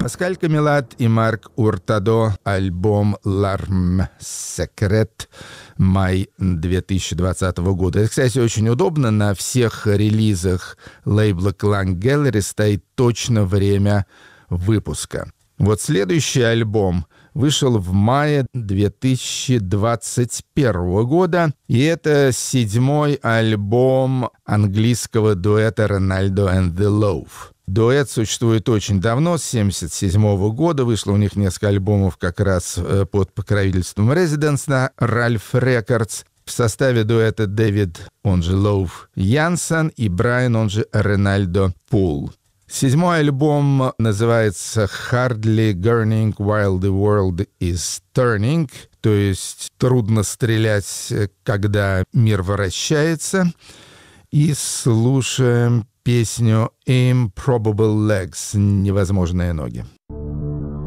Паскаль Камилат и Марк Уртадо, альбом «L'arme Secrète», май 2020 года. Это, кстати, очень удобно. На всех релизах лейбла Klang Gallery стоит точно время выпуска. Вот следующий альбом вышел в мае 2021 года, и это 7-й альбом английского дуэта Ronaldo and the Loaf. Дуэт существует очень давно, с 1977 года. Вышло у них несколько альбомов как раз под покровительством Residence на Ralph Records. В составе дуэта Дэвид, он же Лоуф, Янсен и Брайан, он же Ренальдо Пул. 7-й альбом называется «Hardly Gurning While the World is Turning», то есть «Трудно стрелять, когда мир вращается». И слушаем песню «Improbable Legs» — «Невозможные ноги».